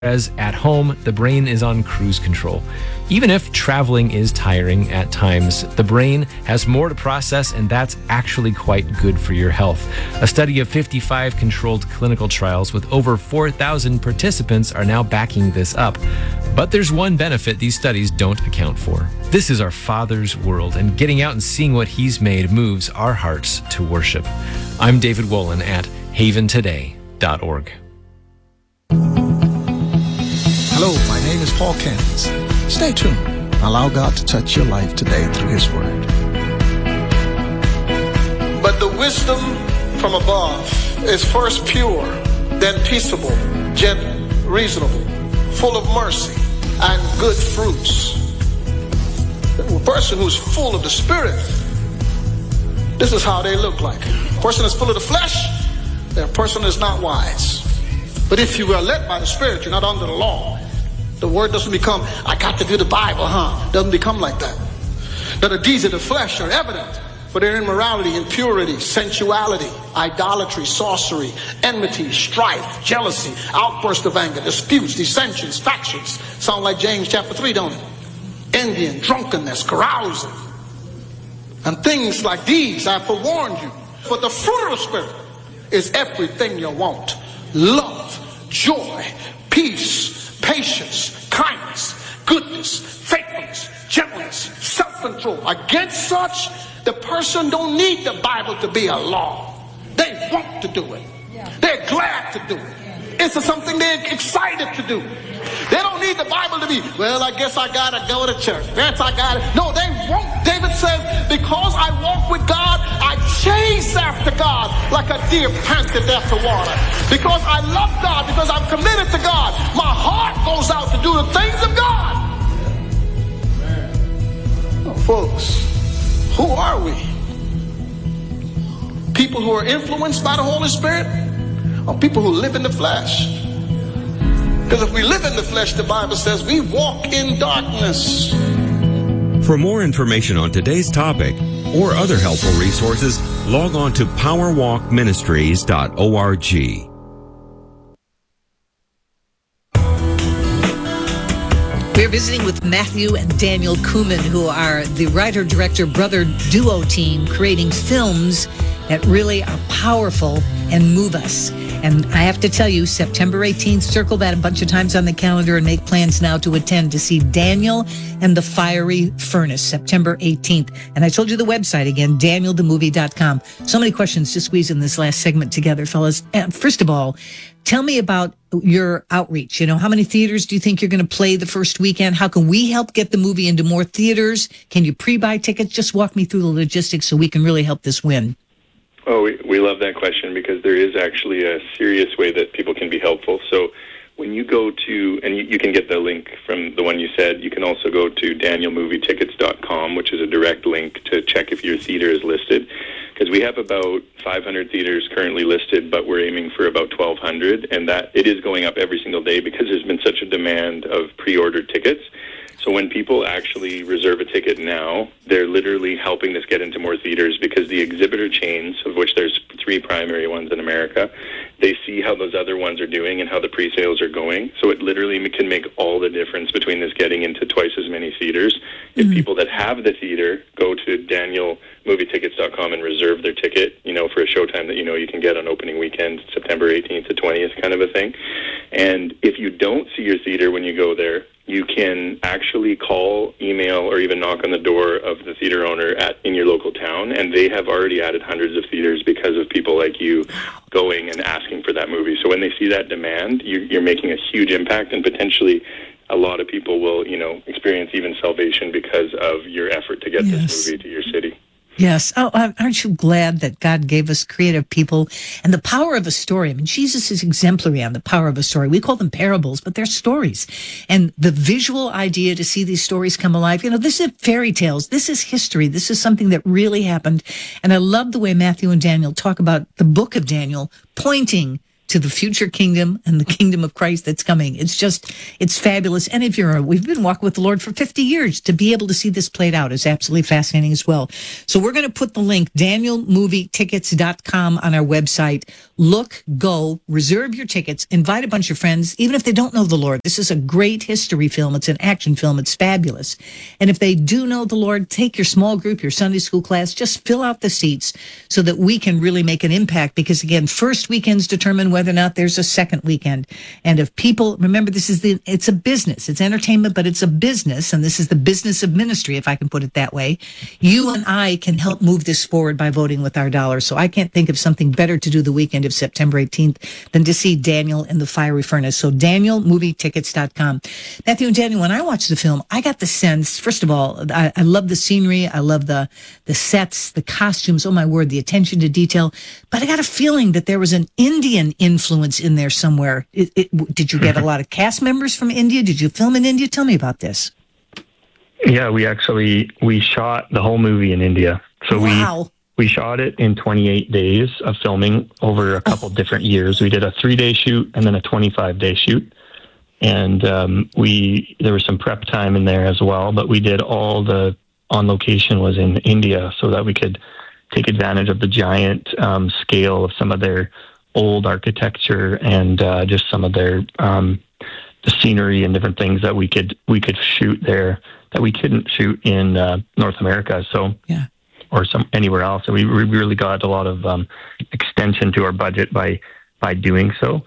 Whereas at home, the brain is on cruise control. Even if traveling is tiring at times, the brain has more to process, and that's actually quite good for your health. A study of 55 controlled clinical trials with over 4,000 participants are now backing this up. But there's one benefit these studies don't account for. This is our Father's world, and getting out and seeing what He's made moves our hearts to worship. I'm David Wolin at haventoday.org. Hello, my name is Paul Cairns. Stay tuned. Allow God to touch your life today through His Word. But the wisdom from above is first pure, then peaceable, gentle, reasonable, full of mercy and good fruits. A person who's full of the Spirit, this is how they look like. A person that's full of the flesh, they're a person that's not wise. But if you are led by the Spirit, you're not under the law. The word doesn't become, I got to do the Bible, Doesn't become like that. Now the deeds of the flesh are evident, for their immorality, impurity, sensuality, idolatry, sorcery, enmity, strife, jealousy, outburst of anger, disputes, dissensions, factions. Sound like James chapter 3, don't it? Envy, drunkenness, carousing. And things like these I forewarned you. But the fruit of the Spirit is everything you want. Love, joy, peace, patience, kindness, goodness, faithfulness, gentleness, self-control. Against such, the person don't need the Bible to be a law. They want to do it. They're glad to do it. It's something they're excited to do. They don't need the Bible to be, well, I guess I gotta go to church. That's I gotta. No, they won't. David says, because I walk with God, I chase after God like a deer panted after water. Because I love God, because I'm committed to God, my heart goes out to do the things of God. Oh, folks, who are we? People who are influenced by the Holy Spirit, or people who live in the flesh? Because if we live in the flesh, the Bible says we walk in darkness. For more information on today's topic or other helpful resources, log on to powerwalkministries.org. We're visiting with Matthew and Daniel Kuhlman, who are the writer-director brother duo team creating films that really are powerful and move us. And I have to tell you, September 18th, circle that a bunch of times on the calendar and make plans now to attend to see Daniel and the Fiery Furnace, September 18th. And I told you the website again, danielthemovie.com. So many questions to squeeze in this last segment together, fellas. And first of all, tell me about your outreach. You know, how many theaters do you think you're going to play the first weekend? How can we help get the movie into more theaters? Can you pre-buy tickets? Just walk me through the logistics so we can really help this win. Oh, we love that question because there is actually a serious way that people can be helpful. So when you go to, and you can get the link from the one you said, you can also go to danielmovietickets.com, which is a direct link to check if your theater is listed. Because we have about 500 theaters currently listed, but we're aiming for about 1,200, and that it is going up every single day because there's been such a demand of pre-ordered tickets. So when people actually reserve a ticket now, they're literally helping us get into more theaters because the exhibitor chains, of which there's 3 primary ones in America, they see how those other ones are doing and how the pre-sales are going. So it literally can make all the difference between this getting into twice as many theaters. If people that have the theater go to danielmovietickets.com and reserve their ticket, you know, for a showtime that you know you can get on opening weekend, September 18th to 20th kind of a thing. And if you don't see your theater when you go there, you can actually call, email, or even knock on the door of the theater owner in your local town, and they have already added hundreds of theaters because of people like you going and asking for that movie. So when they see that demand, you're making a huge impact, and potentially a lot of people will, you know, experience even salvation because of your effort to get this movie to your city. Yes. Oh, aren't you glad that God gave us creative people and the power of a story? I mean, Jesus is exemplary on the power of a story. We call them parables, but they're stories. And the visual idea to see these stories come alive, you know, this is fairy tales. This is history. This is something that really happened. And I love the way Matthew and Daniel talk about the book of Daniel pointing to the future kingdom and the kingdom of Christ that's coming. It's fabulous. And if we've been walking with the Lord for 50 years, to be able to see this played out is absolutely fascinating as well. So we're going to put the link, DanielMovieTickets.com, on our website. Look, go, reserve your tickets, invite a bunch of friends, even if they don't know the Lord. This is a great history film. It's an action film. It's fabulous. And if they do know the Lord, take your small group, your Sunday school class, just fill out the seats so that we can really make an impact. Because again, first weekends determine whether or not there's a second weekend. And if people, remember, it's a business. It's entertainment, but it's a business. And this is the business of ministry, if I can put it that way. You and I can help move this forward by voting with our dollars. So I can't think of something better to do the weekend of September 18th than to see Daniel in the Fiery Furnace. So DanielMovieTickets.com. Matthew and Daniel, when I watched the film, I got the sense, first of all, I love the scenery. I love the sets, the costumes. Oh my word, the attention to detail. But I got a feeling that there was an Indian influence in there somewhere. Did you get a lot of cast members from India? Did you film in India? Tell me about this. Yeah, we shot the whole movie in India. So wow. We shot it in 28 days of filming over a couple different years. We did a 3-day shoot and then a 25-day shoot. And there was some prep time in there as well, but we did all the on location was in India so that we could take advantage of the giant scale of some of their old architecture and just some of their the scenery and different things that we could shoot there that we couldn't shoot in North America. So yeah. Or anywhere else. So we really got a lot of extension to our budget by doing so.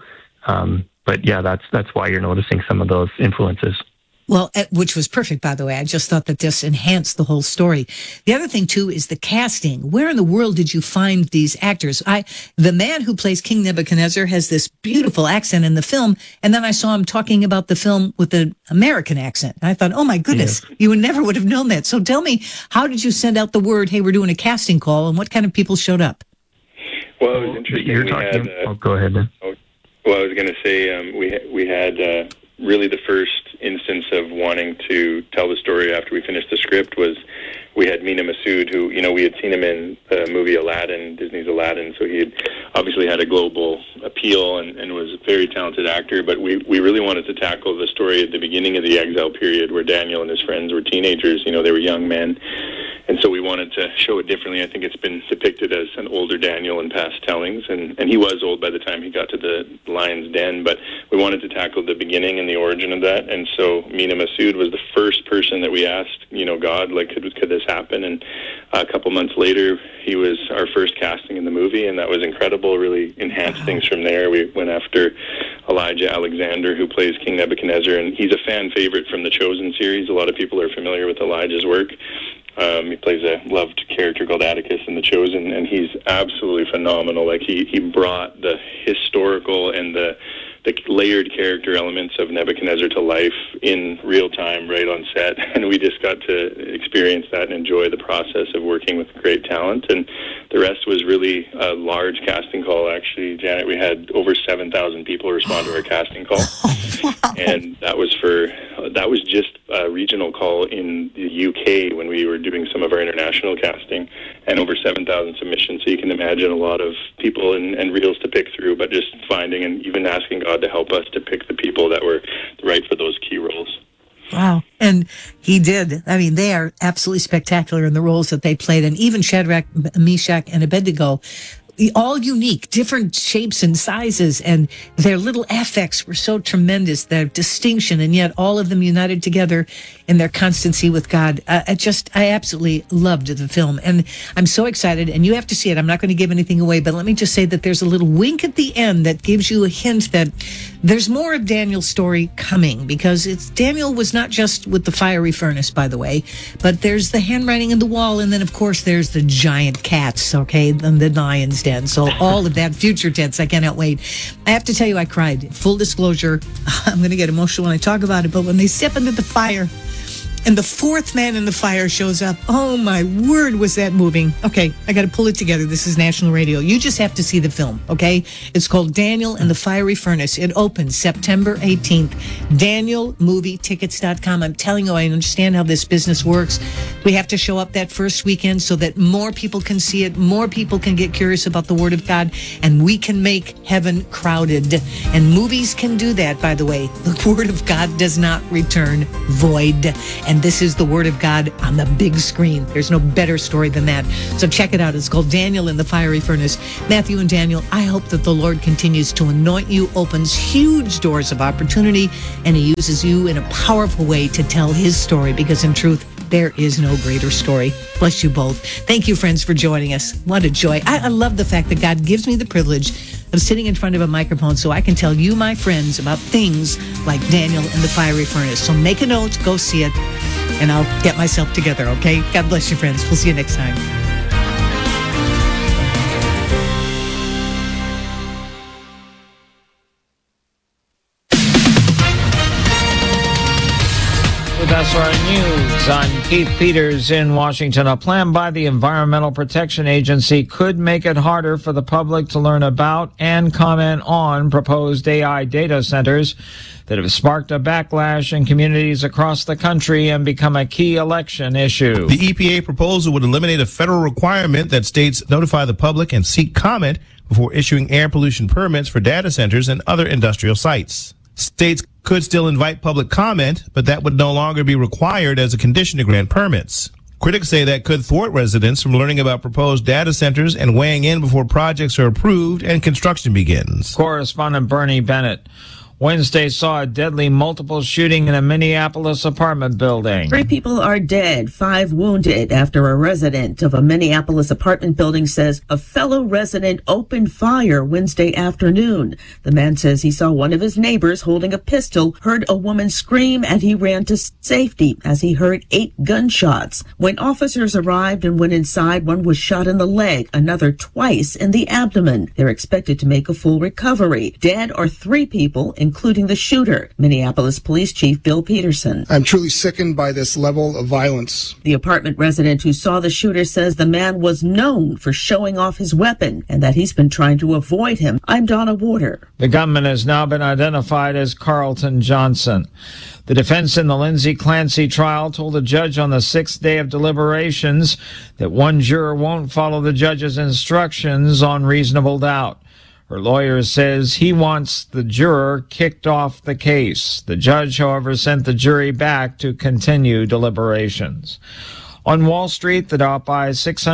But yeah, that's why you're noticing some of those influences. Well, which was perfect, by the way. I just thought that this enhanced the whole story. The other thing, too, is the casting. Where in the world did you find these actors? The man who plays King Nebuchadnezzar has this beautiful accent in the film, and then I saw him talking about the film with an American accent. And I thought, oh, my goodness, you never would have known that. So tell me, how did you send out the word, hey, we're doing a casting call, and what kind of people showed up? Well, it was interesting. Go ahead, then. Well, I was going to say we had really the first instance of wanting to tell the story after we finished the script was we had Mina Masood, who, we had seen him in the movie Aladdin, Disney's Aladdin, so he had obviously had a global appeal and was a very talented actor, but we really wanted to tackle the story at the beginning of the exile period where Daniel and his friends were teenagers, they were young men. And so we wanted to show it differently. I think it's been depicted as an older Daniel in past tellings, and he was old by the time he got to the lion's den, but we wanted to tackle the beginning and the origin of that. And so Mina Masood was the first person that we asked, God, could this happen? And a couple months later, he was our first casting in the movie, and that was incredible, really enhanced things from there. We went after Elijah Alexander, who plays King Nebuchadnezzar, and he's a fan favorite from the Chosen series. A lot of people are familiar with Elijah's work. He plays a loved character called Atticus in The Chosen, and he's absolutely phenomenal. He brought the historical and the layered character elements of Nebuchadnezzar to life in real time, right on set, and we just got to experience that and enjoy the process of working with great talent. And the rest was really a large casting call. Actually, Janet, we had over 7,000 people respond to our casting call, and that was just a regional call in the UK when we were doing some of our international casting, and over 7,000 submissions. So you can imagine a lot of people and reels to pick through, but just finding and even asking God to help us to pick the people that were right for those key roles. Wow. And he did. I mean, they are absolutely spectacular in the roles that they played. And even Shadrach, Meshach, and Abednego, all unique, different shapes and sizes, and their little affects were so tremendous, their distinction, and yet all of them united together in their constancy with God. I absolutely loved the film, and I'm so excited, and you have to see it. I'm not going to give anything away, but let me just say that there's a little wink at the end that gives you a hint that there's more of Daniel's story coming, because Daniel was not just with the fiery furnace, by the way, but there's the handwriting in the wall, and then, of course, there's the giant cats, okay, and the lion's den. So all of that, future tense, I cannot wait. I have to tell you, I cried. Full disclosure, I'm going to get emotional when I talk about it, but when they step into the fire and the fourth man in the fire shows up. Oh my word, was that moving. Okay, I got to pull it together. This is national radio. You just have to see the film, okay? It's called Daniel and the Fiery Furnace. It opens September 18th. DanielMovieTickets.com. I'm telling you, I understand how this business works. We have to show up that first weekend so that more people can see it, more people can get curious about the Word of God, and we can make heaven crowded. And movies can do that, by the way. The Word of God does not return void. And this is the Word of God on the big screen. There's no better story than that. So check it out. It's called Daniel in the Fiery Furnace. Matthew and Daniel, I hope that the Lord continues to anoint you, opens huge doors of opportunity, and He uses you in a powerful way to tell His story, because in truth, there is no greater story. Bless you both. Thank you, friends, for joining us. What a joy. I love the fact that God gives me the privilege of sitting in front of a microphone so I can tell you, my friends, about things like Daniel and the Fiery Furnace. So make a note, go see it, and I'll get myself together, okay? God bless you, friends. We'll see you next time. With SRN News, I'm Keith Peters in Washington. A plan by the Environmental Protection Agency could make it harder for the public to learn about and comment on proposed AI data centers that have sparked a backlash in communities across the country and become a key election issue. The EPA proposal would eliminate a federal requirement that states notify the public and seek comment before issuing air pollution permits for data centers and other industrial sites. States could still invite public comment, but that would no longer be required as a condition to grant permits. Critics say that could thwart residents from learning about proposed data centers and weighing in before projects are approved and construction begins. Correspondent Bernie Bennett. Wednesday saw a deadly multiple shooting in a Minneapolis apartment building. 3 people are dead, 5 wounded after a resident of a Minneapolis apartment building says a fellow resident opened fire Wednesday afternoon. The man says he saw one of his neighbors holding a pistol, heard a woman scream, and he ran to safety as he heard 8 gunshots. When officers arrived and went inside, one was shot in the leg, another twice in the abdomen. They're expected to make a full recovery. Dead are 3 people, including the shooter. Minneapolis Police Chief Bill Peterson. I'm truly sickened by this level of violence. The apartment resident who saw the shooter says the man was known for showing off his weapon and that he's been trying to avoid him. I'm Donna Warder. The gunman has now been identified as Carlton Johnson. The defense in the Lindsay Clancy trial told a judge on the 6th day of deliberations that one juror won't follow the judge's instructions on reasonable doubt. Her lawyer says he wants the juror kicked off the case. The judge, however, sent the jury back to continue deliberations. On Wall Street, the Dow by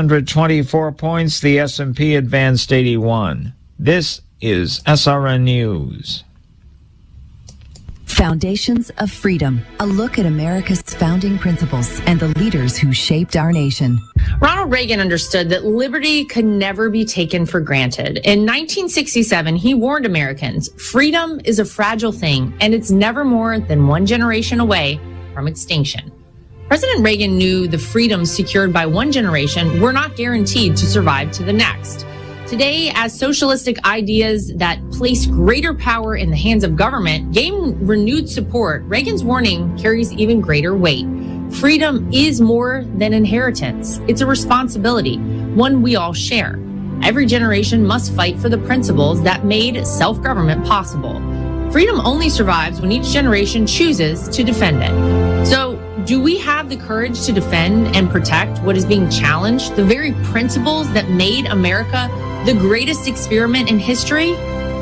624 points. The S&P advanced 81. This is SRN News. Foundations of Freedom, a look at America's founding principles and the leaders who shaped our nation. Ronald Reagan understood that liberty could never be taken for granted. In 1967, he warned Americans, freedom is a fragile thing, and it's never more than one generation away from extinction. President Reagan knew the freedoms secured by one generation were not guaranteed to survive to the next. Today, as socialistic ideas that place greater power in the hands of government gain renewed support, Reagan's warning carries even greater weight. Freedom is more than inheritance. It's a responsibility, one we all share. Every generation must fight for the principles that made self-government possible. Freedom only survives when each generation chooses to defend it. So, do we have the courage to defend and protect what is being challenged, the very principles that made America the greatest experiment in history?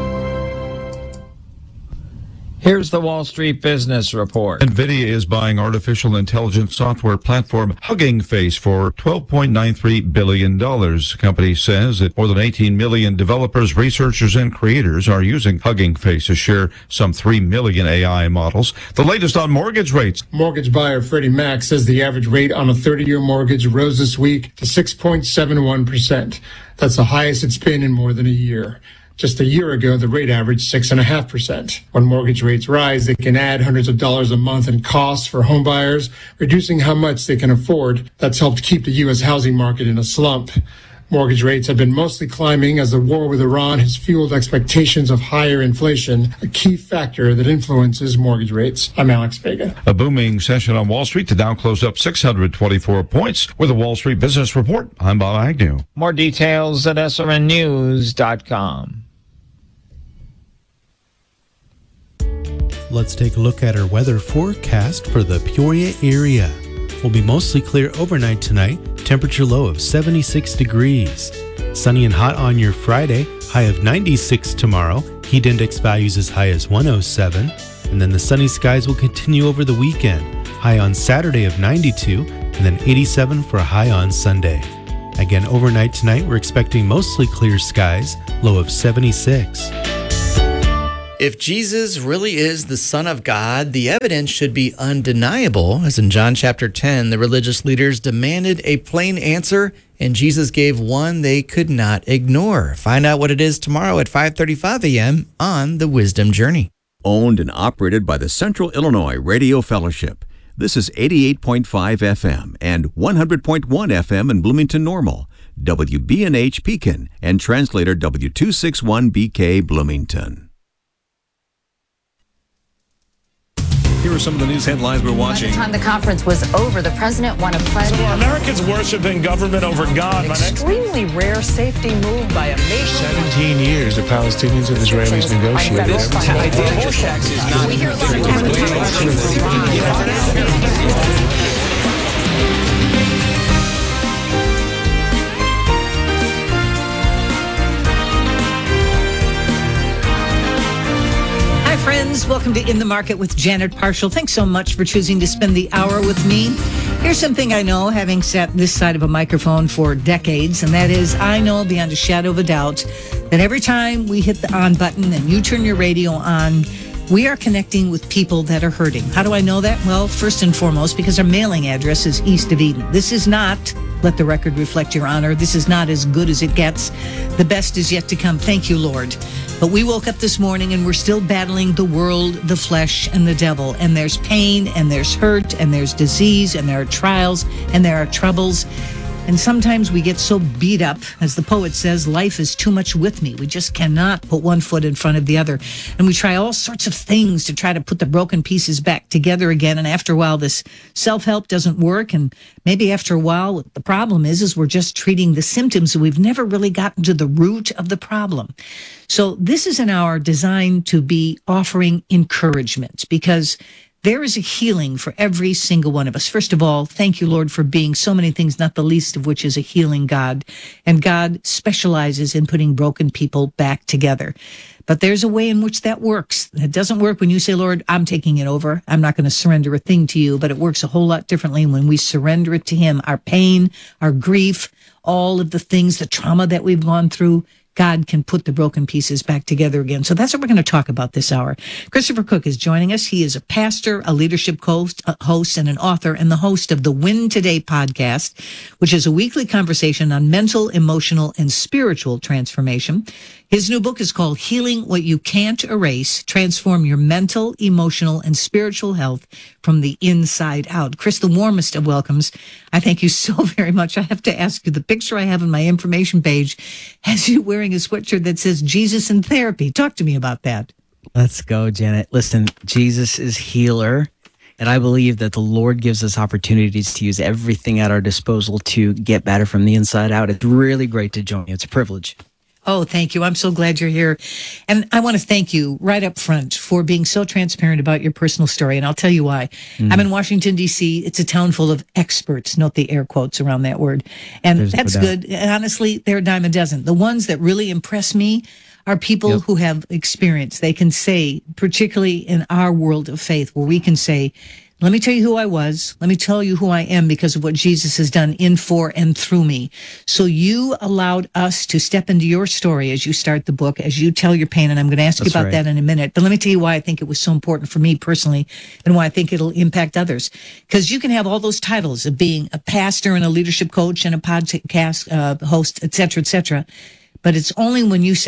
Here's the Wall Street Business Report. NVIDIA is buying artificial intelligence software platform Hugging Face for $12.93 billion. The company says that more than 18 million developers, researchers, and creators are using Hugging Face to share some 3 million AI models. The latest on mortgage rates. Mortgage buyer Freddie Mac says the average rate on a 30-year mortgage rose this week to 6.71%. That's the highest it's been in more than a year. Just a year ago, the rate averaged 6.5%. When mortgage rates rise, they can add hundreds of dollars a month in costs for home buyers, reducing how much they can afford. That's helped keep the U.S. housing market in a slump. Mortgage rates have been mostly climbing as the war with Iran has fueled expectations of higher inflation, a key factor that influences mortgage rates. I'm Alex Vega. A booming session on Wall Street. The Dow closed up 624 points. With a Wall Street Business Report, I'm Bob Agnew. More details at srnnews.com. Let's take a look at our weather forecast for the Peoria area. Will be mostly clear overnight tonight, temperature low of 76 degrees. Sunny and hot on your Friday, high of 96 tomorrow, heat index values as high as 107. And then the sunny skies will continue over the weekend, high on Saturday of 92, and then 87 for a high on Sunday. Again, overnight tonight, we're expecting mostly clear skies, low of 76. If Jesus really is the Son of God, the evidence should be undeniable. As in John chapter 10, the religious leaders demanded a plain answer, and Jesus gave one they could not ignore. Find out what it is tomorrow at 5:35 a.m. on The Wisdom Journey. Owned and operated by the Central Illinois Radio Fellowship. This is 88.5 FM and 100.1 FM in Bloomington Normal, WBNH Pekin, and translator W261BK Bloomington. Here are some of the news headlines we're watching. By the time the conference was over, the president won a pledge. So are Americans worshiping government over God? An extremely rare safety move by a major... 17 years the Palestinians and Israelis negotiated. This tax is not... Friends, welcome to In the Market with Janet Parshall. Thanks so much for choosing to spend the hour with me. Here's something I know, having sat this side of a microphone for decades, and that is I know beyond a shadow of a doubt that every time we hit the on button and you turn your radio on, we are connecting with people that are hurting. How do I know that? Well, first and foremost, because our mailing address is East of Eden. This is not, let the record reflect your honor, this is not as good as it gets. The best is yet to come. Thank you, Lord. But we woke up this morning and we're still battling the world, the flesh, and the devil. And there's pain, and there's hurt, and there's disease, and there are trials, and there are troubles. And sometimes we get so beat up, as the poet says, life is too much with me. We just cannot put one foot in front of the other. And we try all sorts of things to try to put the broken pieces back together again. And after a while, this self-help doesn't work. And maybe after a while, what the problem is we're just treating the symptoms. We've never really gotten to the root of the problem. So this is an hour designed to be offering encouragement, because there is a healing for every single one of us. First of all, thank you, Lord, for being so many things, not the least of which is a healing God. And God specializes in putting broken people back together. But there's a way in which that works. It doesn't work when you say, Lord, I'm taking it over. I'm not going to surrender a thing to you. But it works a whole lot differently when we surrender it to Him. Our pain, our grief, all of the things, the trauma that we've gone through, God can put the broken pieces back together again. So that's what we're going to talk about this hour. Christopher Cook is joining us. He is a pastor, a leadership host, and an author, and the host of the Win Today podcast, which is a weekly conversation on mental, emotional, and spiritual transformation. His new book is called Healing What You Can't Erase, Transform Your Mental, Emotional, and Spiritual Health from the Inside Out. Chris, the warmest of welcomes. I thank you so very much. I have to ask you, the picture I have on my information page has you wearing a sweatshirt that says Jesus in Therapy. Talk to me about that. Let's go, Janet. Listen, Jesus is healer. And I believe that the Lord gives us opportunities to use everything at our disposal to get better from the inside out. It's really great to join you. It's a privilege. Oh, thank you. I'm so glad you're here. And I want to thank you right up front for being so transparent about your personal story. And I'll tell you why. I'm in Washington, D.C. It's a town full of experts. Note the air quotes around that word. And that's good. And honestly, they're a dime a dozen. The ones that really impress me are people who have experience. They can say, particularly in our world of faith, where we can say, let me tell you who I was. Let me tell you who I am because of what Jesus has done in, for, and through me. So you allowed us to step into your story as you start the book, as you tell your pain, and I'm going to ask you about that in a minute. But let me tell you why I think it was so important for me personally and why I think it'll impact others. Because you can have all those titles of being a pastor and a leadership coach and a podcast host, et cetera, but it's only when you say,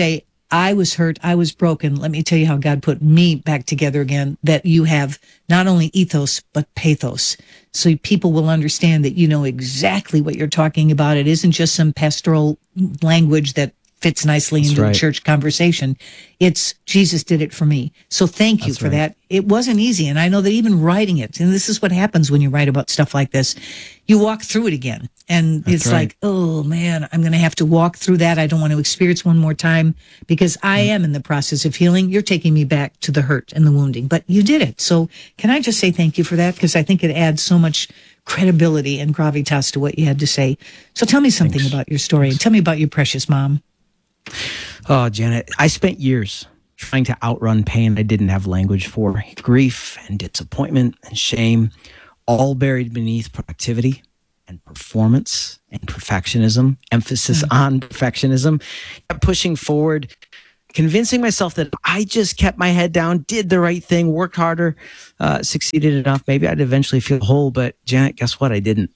I was hurt. I was broken. Let me tell you how God put me back together again, that you have not only ethos, but pathos. So people will understand that you know exactly what you're talking about. It isn't just some pastoral language that fits nicely into a church conversation. It's Jesus did it for me. So thank you for that. It wasn't easy. And I know that even writing it, and this is what happens when you write about stuff like this, you walk through it again. And it's like, oh man, I'm going to have to walk through that. I don't want to experience one more time because I am in the process of healing. You're taking me back to the hurt and the wounding, but you did it. So can I just say thank you for that? Because I think it adds so much credibility and gravitas to what you had to say. So tell me something about your story and tell me about your precious mom. Oh, Janet, I spent years trying to outrun pain I didn't have language for. Grief and disappointment and shame, all buried beneath productivity and performance and perfectionism, emphasis on perfectionism, kept pushing forward, convincing myself that if I just kept my head down, did the right thing, worked harder, succeeded enough, maybe I'd eventually feel whole. But Janet, guess what? I didn't.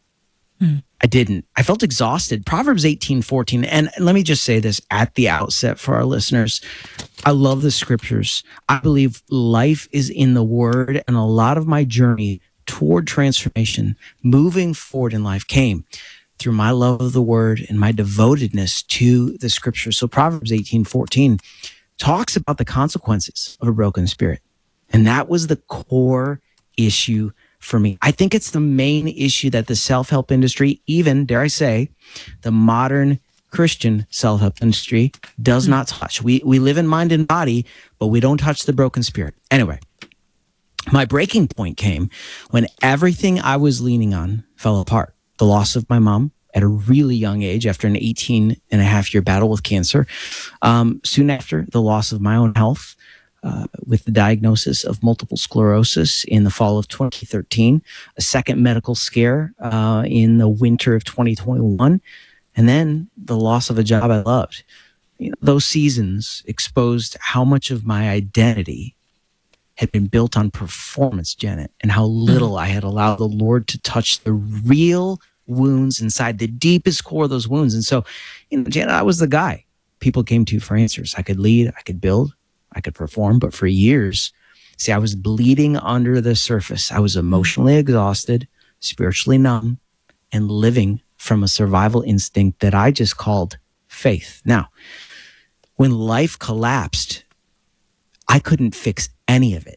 I didn't. I felt exhausted. Proverbs 18:14. And let me just say this at the outset for our listeners. I love the scriptures. I believe life is in the word, and a lot of my journey toward transformation, moving forward in life, came through my love of the word and my devotedness to the scriptures. So Proverbs 18:14 talks about the consequences of a broken spirit. And that was the core issue for me. I think it's the main issue that the self-help industry, even, dare I say, the modern Christian self-help industry does not touch. We live in mind and body, but we don't touch the broken spirit. Anyway, my breaking point came when everything I was leaning on fell apart. The loss of my mom at a really young age after an 18-and-a-half-year battle with cancer. Soon after, the loss of my own health, with the diagnosis of multiple sclerosis in the fall of 2013, a second medical scare in the winter of 2021, and then the loss of a job I loved. You know, those seasons exposed how much of my identity had been built on performance, Janet, and how little I had allowed the Lord to touch the real wounds inside, the deepest core of those wounds. And so, you know, Janet, I was the guy people came to for answers. I could lead, I could build, I could perform, but for years, see, I was bleeding under the surface. I was emotionally exhausted, spiritually numb, and living from a survival instinct that I just called faith. Now, when life collapsed, I couldn't fix any of it.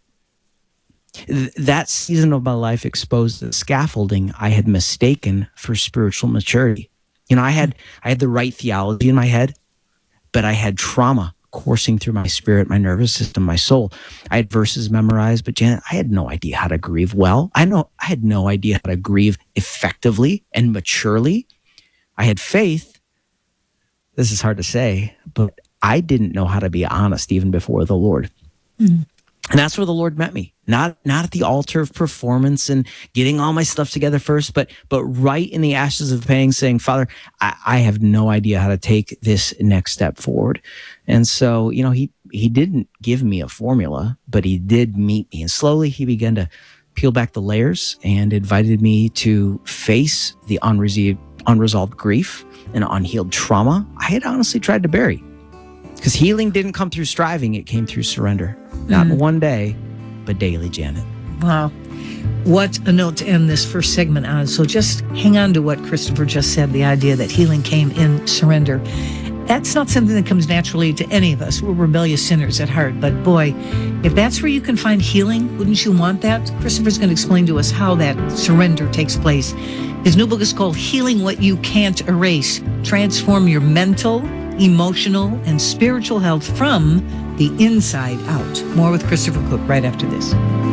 That season of my life exposed the scaffolding I had mistaken for spiritual maturity. You know, I had the right theology in my head, but I had trauma coursing through my spirit, my nervous system, my soul. I had verses memorized, but Janet, I had no idea how to grieve well. I had no idea how to grieve effectively and maturely. I had faith. This is hard to say, but I didn't know how to be honest even before the Lord. Mm-hmm. And that's where the Lord met me. Not at the altar of performance and getting all my stuff together first, but right in the ashes of pain, saying, Father, I have no idea how to take this next step forward. And so, you know, he didn't give me a formula, but he did meet me. And slowly he began to peel back the layers and invited me to face the unresolved grief and unhealed trauma I had honestly tried to bury. Because healing didn't come through striving, it came through surrender. Not one day, but daily, Janet. Wow. What a note to end this first segment on. So just hang on to what Christopher just said, the idea that healing came in surrender. That's not something that comes naturally to any of us. We're rebellious sinners at heart. But boy, if that's where you can find healing, wouldn't you want that? Christopher's going to explain to us how that surrender takes place. His new book is called Healing What You Can't Erase. Transform your mental, emotional, and spiritual health from the inside out. More with Christopher Cook right after this.